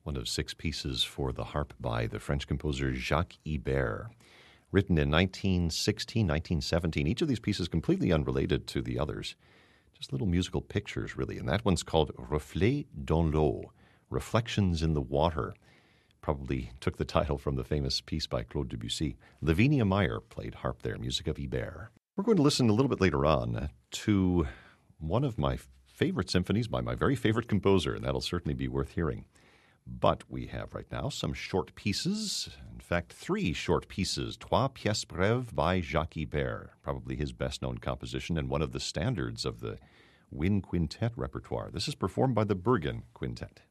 one of 6 pieces for the harp by the French composer Jacques Ibert, written in 1916, 1917. Each of these pieces completely unrelated to the others, just little musical pictures, really. And that one's called Reflets dans l'eau, Reflections in the Water. Probably took the title from the famous piece by Claude Debussy. Lavinia Meyer played harp there, music of Ibert. We're going to listen a little bit later on to one of my favorite symphonies by my very favorite composer, and that'll certainly be worth hearing. But we have right now some short pieces, in fact 3 short pieces, Trois pièces brèves by Jacques Ibert, probably his best-known composition and one of the standards of the wind quintet repertoire. This is performed by the Bergen Quintet.